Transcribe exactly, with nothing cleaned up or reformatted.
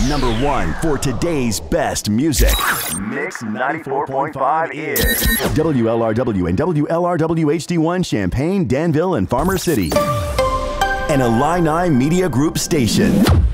Number one for today's best music. Mix ninety-four point five is W L R W and W L R W H D one Champaign, Danville, and Farmer City. An Illini Media Group station.